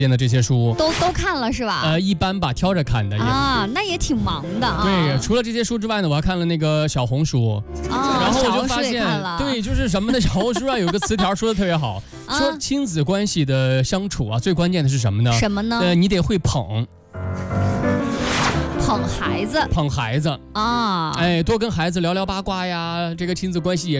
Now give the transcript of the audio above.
的这些书都看了是吧？ 一般吧，挑着看的也。 那也挺忙的啊。 对，除了这些书之外呢，我还看了那个小红书然后我就发现，对，就是什么呢？小红书上有个词条说的特别好，说亲子关系的相处啊，最关键的是什么呢？ 什么呢？ 你得会捧孩子啊，多跟孩子聊聊八卦呀，这个亲子关系也